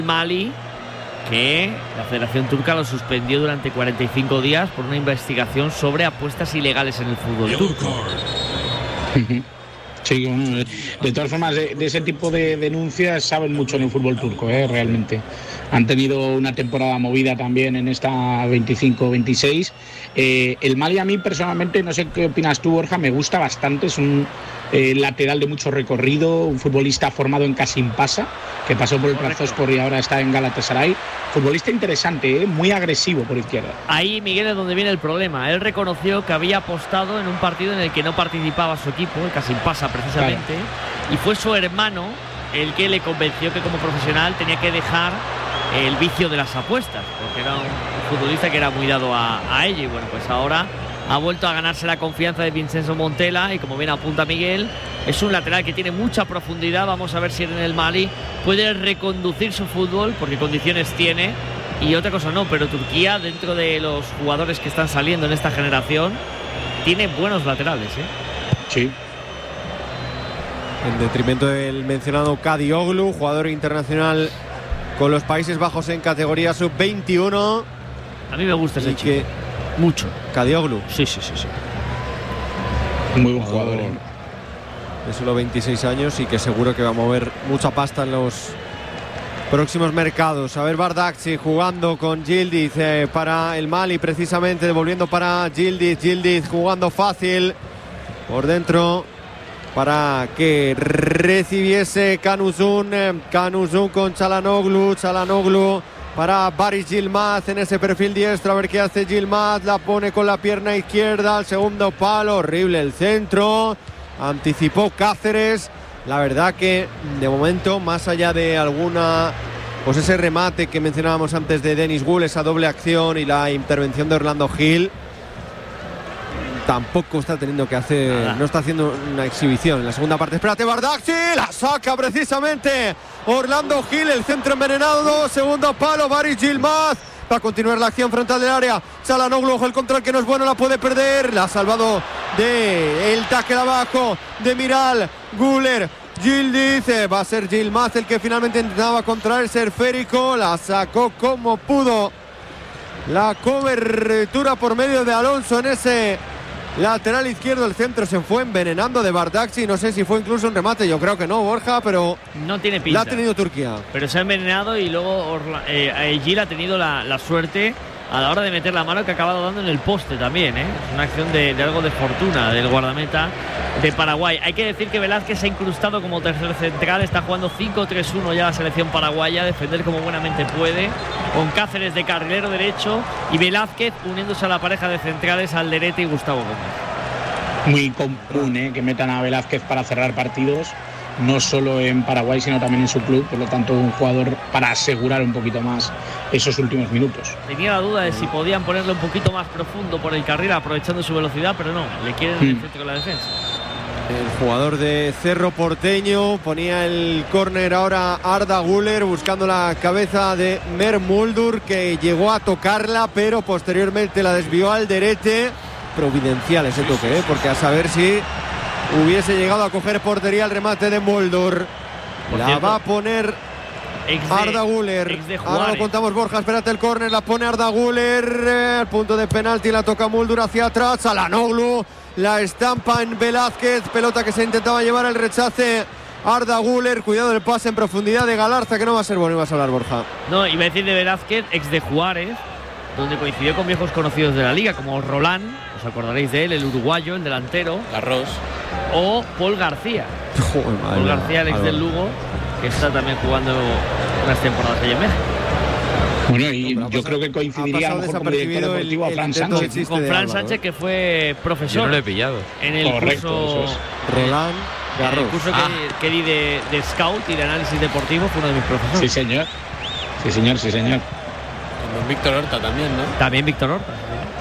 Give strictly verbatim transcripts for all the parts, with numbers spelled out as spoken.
Mali, que la Federación Turca lo suspendió durante cuarenta y cinco días por una investigación sobre apuestas ilegales en el fútbol turco. Sí, bueno, de todas formas, de, de ese tipo de denuncias saben mucho en el fútbol turco, ¿eh? Realmente. Han tenido una temporada movida también en esta veinticinco veintiséis. Eh, el Mali a mí personalmente, no sé qué opinas tú, Borja, me gusta bastante. Es un eh, lateral de mucho recorrido, un futbolista formado en Kasimpasa, que pasó por el Trabzonspor y ahora está en Galatasaray. Futbolista interesante, ¿eh? Muy agresivo por izquierda. Ahí, Miguel, es donde viene el problema. Él reconoció que había apostado en un partido en el que no participaba su equipo, el Kasimpasa precisamente, claro. Y fue su hermano el que le convenció que como profesional tenía que dejar el vicio de las apuestas, porque era un futbolista que era muy dado a, a ello. Y bueno, pues ahora ha vuelto a ganarse la confianza de Vincenzo Montella y, como bien apunta Miguel, es un lateral que tiene mucha profundidad. Vamos a ver si en el Mali puede reconducir su fútbol, porque condiciones tiene. Y otra cosa no, pero Turquía, dentro de los jugadores que están saliendo en esta generación, tiene buenos laterales, ¿eh? Sí. En detrimento del mencionado Kadioglu, jugador internacional con los Países Bajos en categoría sub veintiuno. A mí me gusta ese chico. Que... Mucho. Kadioglu. Sí, sí, sí, sí. Muy buen jugador. ¿eh? De solo veintiséis años y que seguro que va a mover mucha pasta en los próximos mercados. A ver, Bardakci jugando con Yildiz eh, para el Mali, precisamente devolviendo para Yildiz. Yildiz jugando fácil por dentro para que recibiese Canuzun. Canuzun con Çalhanoğlu. Çalhanoğlu para Barış Yılmaz en ese perfil diestro. A ver qué hace Yılmaz. La pone con la pierna izquierda al segundo palo. Horrible el centro. Anticipó Cáceres. La verdad que de momento, más allá de alguna, pues ese remate que mencionábamos antes de Denis Gul, esa doble acción y la intervención de Orlando Gil, tampoco está teniendo que hacer, Nada. no está haciendo una exhibición en la segunda parte. Espérate, Bardakci, la saca precisamente Orlando Gil, el centro envenenado, segundo palo, Barış Yılmaz. Va a continuar la acción frontal del área. Çalhanoğlu, ojo el control que no es bueno, la puede perder. La ha salvado de el tackle abajo de Miral. Güler, Yildiz, va a ser Yılmaz el que finalmente intentaba contraerse esférico. La sacó como pudo. La cobertura por medio de Alonso en ese lateral izquierdo. El centro se fue envenenando de Bardakci. No sé si fue incluso un remate, yo creo que no, Borja, pero no tiene pinta. La ha tenido Turquía. Pero se ha envenenado y luego Orla, eh, Gil ha tenido la, la suerte a la hora de meter la mano, que ha acabado dando en el poste también, ¿eh? Es una acción de, de algo de fortuna del guardameta de Paraguay. Hay que decir que Velázquez se ha incrustado como tercer central, está jugando cinco tres uno ya la selección paraguaya, defender como buenamente puede, con Cáceres de carrilero derecho y Velázquez uniéndose a la pareja de centrales, Alderete y Gustavo Gómez. Muy común, ¿eh? Que metan a Velázquez para cerrar partidos, no solo en Paraguay sino también en su club, por lo tanto un jugador para asegurar un poquito más esos últimos minutos. Tenía la duda de si podían ponerle un poquito más profundo por el carril aprovechando su velocidad, pero no, le quieren en el centro de la defensa. El jugador de Cerro Porteño ponía el córner ahora Arda Güler, buscando la cabeza de Mert Muldur, que llegó a tocarla pero posteriormente la desvió Alderete. Providencial ese toque, ¿eh? Porque a saber si hubiese llegado a coger portería el remate de Muldur. La cierto, va a poner Arda Güler. Ahora lo contamos, Borja, espérate el córner, la pone Arda Güler, al punto de penalti, la toca Muldur hacia atrás, Çalhanoğlu la estampa en Velázquez, pelota que se intentaba llevar, el rechace Arda Güler, cuidado del pase en profundidad de Galarza, que no va a ser bueno. Ibas a hablar, Borja. No, iba a decir de Velázquez, ex de Juárez, donde coincidió con viejos conocidos de la liga como Roland, os acordaréis de él, el uruguayo, el delantero, Garros, o Paul García. Joder, madre, Paul García, el ex del Lugo, que está también jugando unas temporadas allá en México. Bueno, y no, yo creo que coincidiría a lo mejor como director deportivo el, a Fran Sánchez. Con Fran Sánchez, que fue profesor. Yo no lo he pillado. En el Correcto, curso, eso es. Roland Garros. En el curso ah. que, que di de, de scout y de análisis deportivo, fue uno de mis profesores. Sí, señor. Sí, señor, sí, señor. Con Víctor Horta también, ¿no? También Víctor Horta.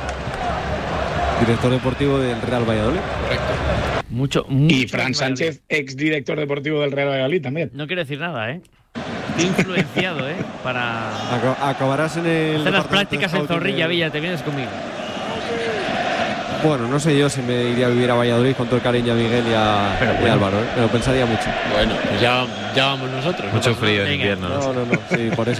Sí. Director deportivo del Real Valladolid. Correcto. Mucho, mucho y Fran Sánchez, ex director deportivo del Real Valladolid también. No quiero decir nada, ¿eh? Influenciado, ¿eh? Para acabarás en el hacer las prácticas en Zorrilla, Villa, te vienes conmigo. Bueno, no sé yo si me iría a vivir a Valladolid con todo el cariño a Miguel y a, Pero y a bueno. Álvaro, ¿eh? Me lo pensaría mucho. Bueno, pues ya, ya vamos nosotros. no Mucho pasa frío nada. en Venga. invierno. ¿no? No, no, no, sí, por eso.